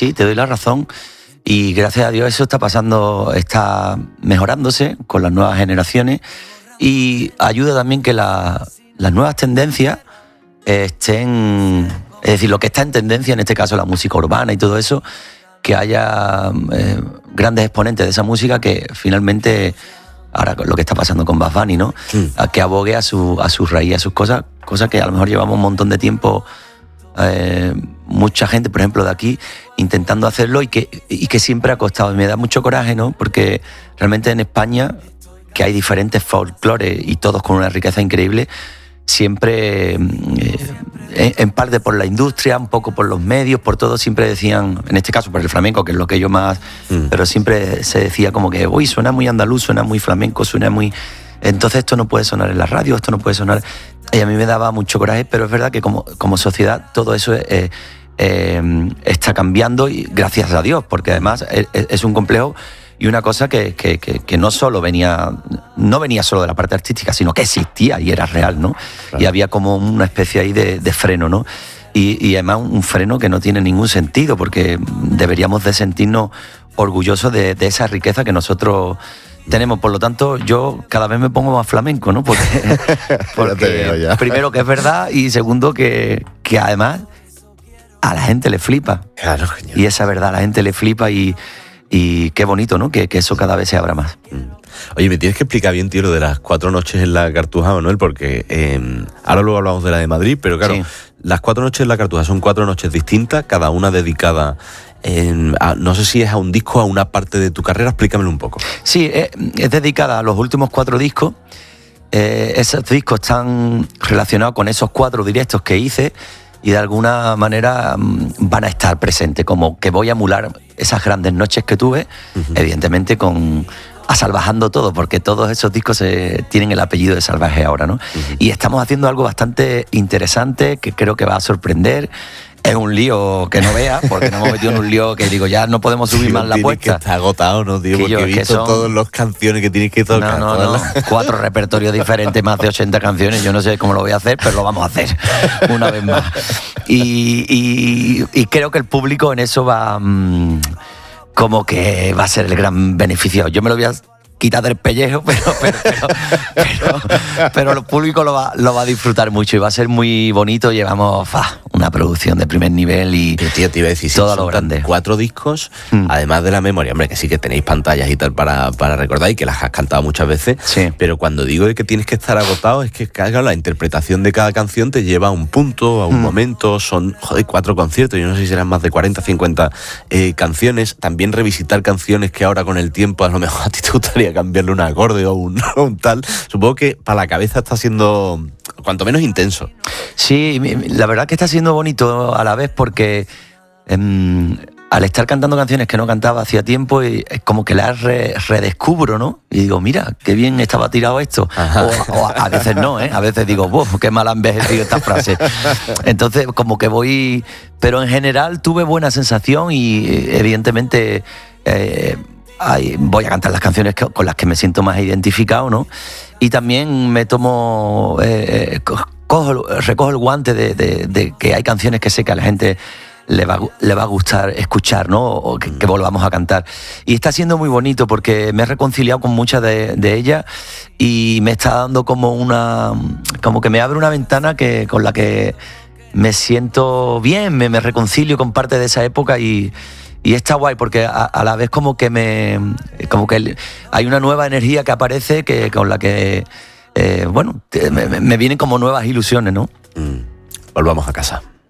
sí, te doy la razón. Y gracias a Dios eso está mejorándose con las nuevas generaciones y ayuda también que las nuevas tendencias estén, es decir, lo que está en tendencia, en este caso la música urbana y todo eso, que haya grandes exponentes de esa música que finalmente, ahora lo que está pasando con Bad Bunny, ¿no? Que abogue a su raíz, a sus cosas que a lo mejor llevamos un montón de tiempo, mucha gente, por ejemplo, de aquí, intentando hacerlo y que siempre ha costado. Y me da mucho coraje, ¿no? Porque realmente en España, que hay diferentes folclores y todos con una riqueza increíble, siempre, en parte por la industria, un poco por los medios, por todo, siempre decían, en este caso por el flamenco, que es lo que yo más... Pero siempre se decía como que, uy, suena muy andaluz, suena muy flamenco, suena muy... Entonces esto no puede sonar en la radio, esto no puede sonar... Y a mí me daba mucho coraje, pero es verdad que como sociedad todo eso está cambiando, y gracias a Dios, porque además es un complejo y una cosa que no solo venía solo de la parte artística, sino que existía y era real, ¿no? Claro. Y había como una especie ahí de freno, ¿no? Y además un freno que no tiene ningún sentido, porque deberíamos de sentirnos orgullosos de esa riqueza que nosotros tenemos. Por lo tanto, yo cada vez me pongo más flamenco, ¿no? Porque primero que es verdad y segundo que además a la gente le flipa. Claro, genial. Y esa verdad, a la gente le flipa y qué bonito, ¿no? Que eso cada vez se abra más. Oye, me tienes que explicar bien, tío, lo de las 4 noches en la Cartuja, Manuel, porque ahora luego hablamos de la de Madrid, pero claro, sí. Las 4 noches en la Cartuja son 4 noches distintas, cada una dedicada, no sé si es a un disco, a una parte de tu carrera, explícamelo un poco. Sí, es dedicada a los últimos 4 discos. Esos discos están relacionados con esos 4 directos que hice y de alguna manera van a estar presentes, como que voy a emular esas grandes noches que tuve, evidentemente a Salvajando todo, porque todos esos discos tienen el apellido de Salvaje ahora, ¿no? Y estamos haciendo algo bastante interesante que creo que va a sorprender. Es un lío que no veas, porque nos hemos metido en un lío que digo, ya no podemos subir más la apuesta. Que está agotado, ¿no, tío? Porque he visto todas las canciones que tienes que tocar. No. 4 repertorios diferentes, más de 80 canciones. Yo no sé cómo lo voy a hacer, pero lo vamos a hacer una vez más. Y creo que el público en eso va... como que va a ser el gran beneficiado. Yo me lo voy a quitar del pellejo, pero el público lo va a disfrutar mucho y va a ser muy bonito. Llevamos una producción de primer nivel y tío, te iba a decir, todo lo grande. 4 discos, además de la memoria, hombre, que sí que tenéis pantallas y tal para recordar y que las has cantado muchas veces, sí. Pero cuando digo de que tienes que estar agotado es que claro, la interpretación de cada canción te lleva a un punto, a un momento. Son 4 conciertos, yo no sé si serán más de 40, 50 canciones. También revisitar canciones que ahora con el tiempo a lo mejor a ti te gustaría cambiarle un acorde o un tal. Supongo que para la cabeza está siendo cuanto menos intenso. Sí, la verdad que está siendo bonito a la vez porque al estar cantando canciones que no cantaba hacía tiempo, es como que las redescubro, ¿no? Y digo, mira, qué bien estaba tirado esto. O a veces no, ¿eh? A veces digo, qué mal ha envejecido esta frase. Entonces, como que voy... Pero en general tuve buena sensación y evidentemente... voy a cantar las canciones con las que me siento más identificado, ¿no? Y también me tomo... recojo el guante de que hay canciones que sé que a la gente le va a gustar escuchar, ¿no? O que volvamos a cantar. Y está siendo muy bonito porque me he reconciliado con muchas de ellas y me está dando como que me abre una ventana con la que me siento bien, me reconcilio con parte de esa época y está guay porque a la vez como que hay una nueva energía que aparece con la que me vienen como nuevas ilusiones, ¿no? Volvamos a casa.